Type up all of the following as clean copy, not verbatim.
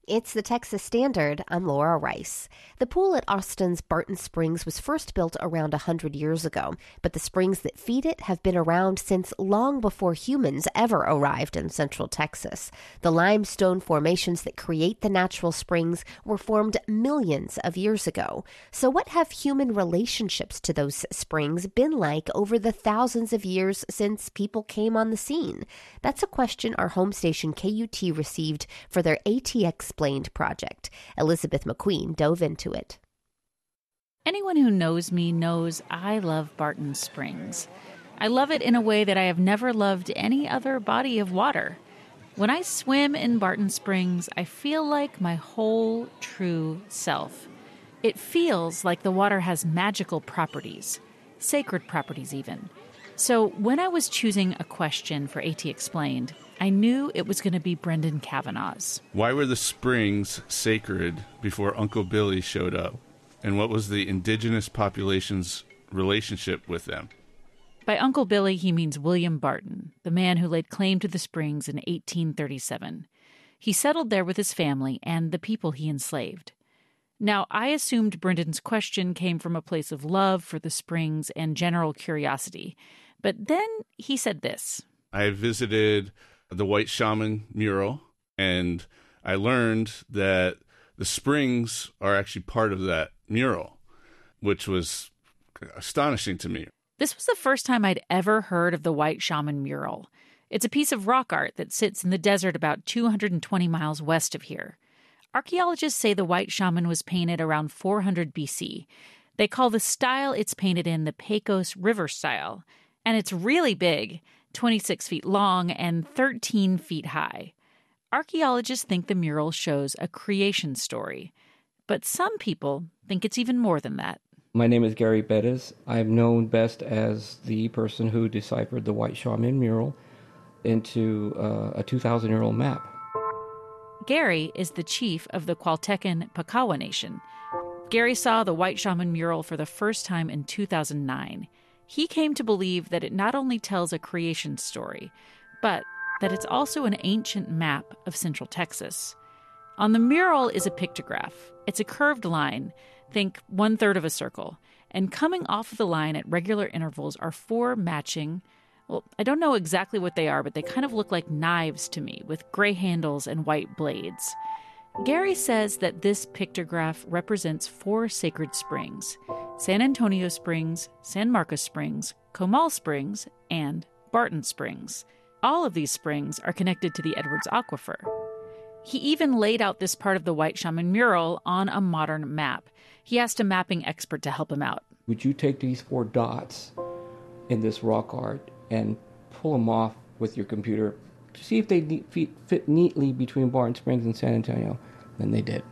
It's the Texas Standard. I'm Laura Rice. The pool at Austin's Barton Springs was first built around 100 years ago, but the springs that feed it have been around since long before humans ever arrived in Central Texas. The limestone formations that create the natural springs were formed millions of years ago. So what have human relationships to those springs been like over the thousands of years since people came on the scene? That's a question our home station KUT received for their AT Explained project. Elizabeth McQueen dove into it. Anyone who knows me knows I love Barton Springs. I love it in a way that I have never loved any other body of water. When I swim in Barton Springs, I feel like my whole true self. It feels like the water has magical properties, sacred properties even. So when I was choosing a question for AT Explained, I knew it was going to be Brendan Kavanaugh's. Why were the springs sacred before Uncle Billy showed up? And what was the indigenous population's relationship with them? By Uncle Billy, he means William Barton, the man who laid claim to the springs in 1837. He settled there with his family and the people he enslaved. Now, I assumed Brendan's question came from a place of love for the springs and general curiosity. But then he said this. I visited the White Shaman mural, and I learned that the springs are actually part of that mural, which was astonishing to me. This was the first time I'd ever heard of the White Shaman mural. It's a piece of rock art that sits in the desert about 220 miles west of here. Archaeologists say the White Shaman was painted around 400 BC. They call the style it's painted in the Pecos River style. And it's really big, 26 feet long and 13 feet high. Archaeologists think the mural shows a creation story. But some people think it's even more than that. My name is Gary Bettis. I'm known best as the person who deciphered the White Shaman mural into a 2,000-year-old map. Gary is the chief of the Kwaltecan Pakawa Nation. Gary saw the White Shaman mural for the first time in 2009. He came to believe that it not only tells a creation story, but that it's also an ancient map of Central Texas. On the mural is a pictograph. It's a curved line, think 1/3 of a circle, and coming off of the line at regular intervals are 4 matching, well, I don't know exactly what they are, but they kind of look like knives to me, with gray handles and white blades. Gary says that this pictograph represents 4 sacred springs: San Antonio Springs, San Marcos Springs, Comal Springs, and Barton Springs. All of these springs are connected to the Edwards Aquifer. He even laid out this part of the White Shaman mural on a modern map. He asked a mapping expert to help him out. Would you take these 4 dots in this rock art and pull them off with your computer to see if they fit neatly between Barton Springs and San Antonio? And they did.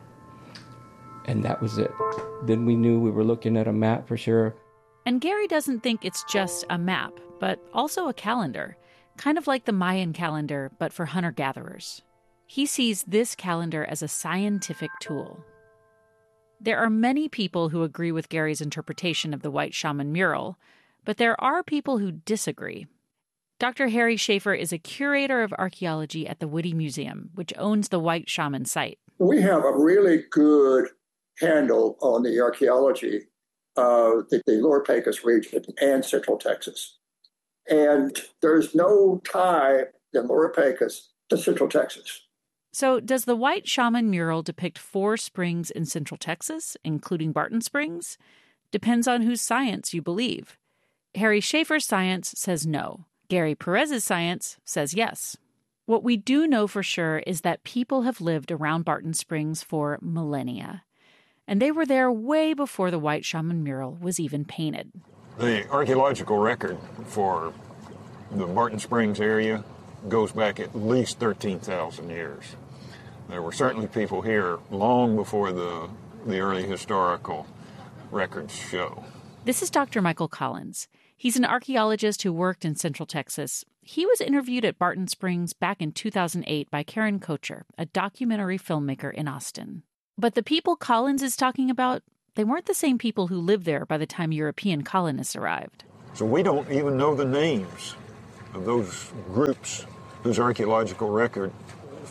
And that was it. Then we knew we were looking at a map for sure. And Gary doesn't think it's just a map, but also a calendar, kind of like the Mayan calendar, but for hunter-gatherers. He sees this calendar as a scientific tool. There are many people who agree with Gary's interpretation of the White Shaman mural, but there are people who disagree. Dr. Harry Schaefer is a curator of archaeology at the Woody Museum, which owns the White Shaman site. We have a really good handle on the archaeology of the Lower Pecos region and Central Texas. And there's no tie in Lower Pecos to Central Texas. So does the White Shaman mural depict 4 springs in Central Texas, including Barton Springs? Depends on whose science you believe. Harry Schaefer's science says no. Gary Perez's science says yes. What we do know for sure is that people have lived around Barton Springs for millennia. And they were there way before the White Shaman mural was even painted. The archaeological record for the Barton Springs area goes back at least 13,000 years. There were certainly people here long before the early historical records show. This is Dr. Michael Collins. He's an archaeologist who worked in Central Texas. He was interviewed at Barton Springs back in 2008 by Karen Kocher, a documentary filmmaker in Austin. But the people Collins is talking about, they weren't the same people who lived there by the time European colonists arrived. So we don't even know the names of those groups whose archaeological record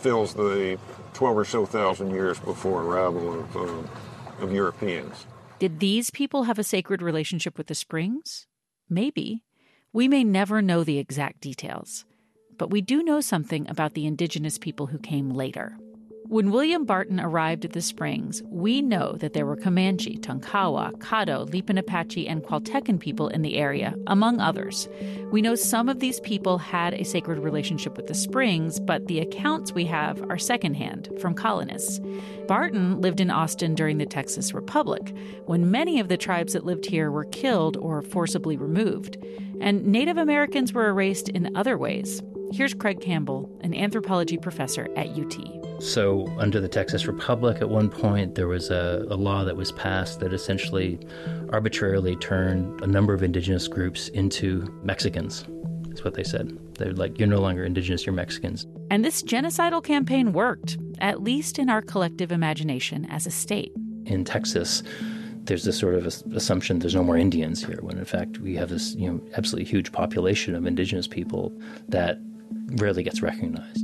fills the 12 or so thousand years before arrival of Europeans. Did these people have a sacred relationship with the springs? Maybe. We may never know the exact details, but we do know something about the indigenous people who came later. When William Barton arrived at the springs, we know that there were Comanche, Tonkawa, Caddo, Lipan Apache, and Kwaltecan people in the area, among others. We know some of these people had a sacred relationship with the springs, but the accounts we have are secondhand, from colonists. Barton lived in Austin during the Texas Republic, when many of the tribes that lived here were killed or forcibly removed. And Native Americans were erased in other ways. Here's Craig Campbell, an anthropology professor at UT. So under the Texas Republic, at one point, there was a law that was passed that essentially arbitrarily turned a number of indigenous groups into Mexicans. That's what they said. They were like, you're no longer indigenous, you're Mexicans. And this genocidal campaign worked, at least in our collective imagination as a state. In Texas, there's this sort of assumption there's no more Indians here, when in fact we have this absolutely huge population of indigenous people that rarely gets recognized.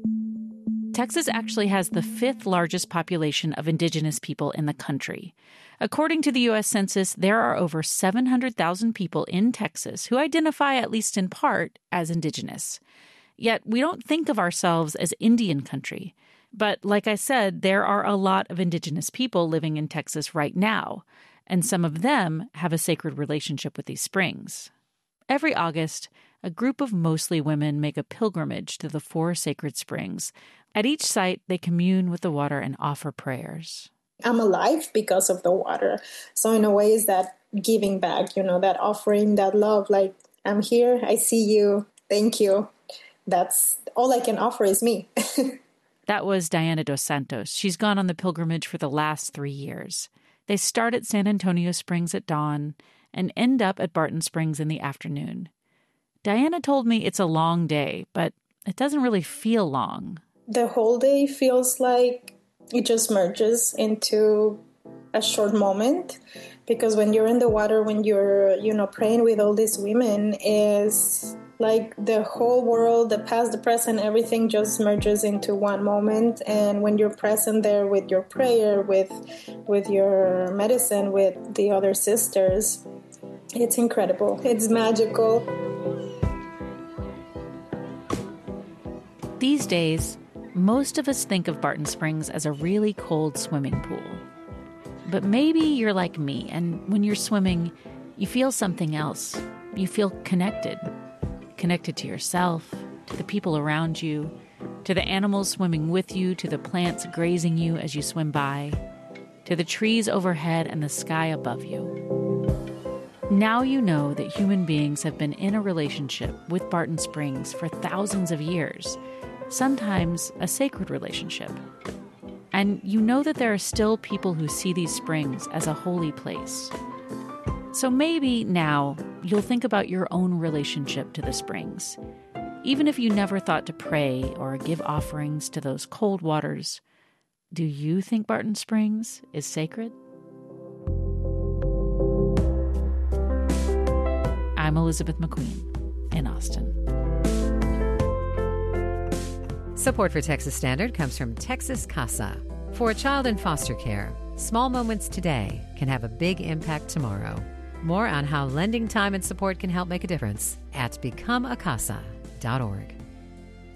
Texas actually has the 5th largest population of indigenous people in the country. According to the U.S. Census, there are over 700,000 people in Texas who identify, at least in part, as indigenous. Yet we don't think of ourselves as Indian country. But like I said, there are a lot of indigenous people living in Texas right now, and some of them have a sacred relationship with these springs. Every August, a group of mostly women make a pilgrimage to the 4 sacred springs. At each site, they commune with the water and offer prayers. I'm alive because of the water. So in a way, is that giving back, that offering, that love, like, I'm here, I see you, thank you. That's all I can offer is me. That was Diana Dos Santos. She's gone on the pilgrimage for the last 3 years. They start at San Antonio Springs at dawn and end up at Barton Springs in the afternoon. Diana told me it's a long day, but it doesn't really feel long. The whole day feels like it just merges into a short moment, because when you're in the water, when you're, praying with all these women, is like the whole world, the past, the present, everything just merges into one moment. And when you're present there with your prayer, with your medicine, with the other sisters, it's incredible. It's magical. These days, most of us think of Barton Springs as a really cold swimming pool. But maybe you're like me, and when you're swimming, you feel something else. You feel connected to yourself, to the people around you, to the animals swimming with you, to the plants grazing you as you swim by, to the trees overhead and the sky above you. Now you know that human beings have been in a relationship with Barton Springs for thousands of years, sometimes a sacred relationship. And you know that there are still people who see these springs as a holy place. So maybe now you'll think about your own relationship to the springs. Even if you never thought to pray or give offerings to those cold waters, do you think Barton Springs is sacred? I'm Elizabeth McQueen in Austin. Support for Texas Standard comes from Texas Casa. For a child in foster care, small moments today can have a big impact tomorrow. More on how lending time and support can help make a difference at becomeacasa.org.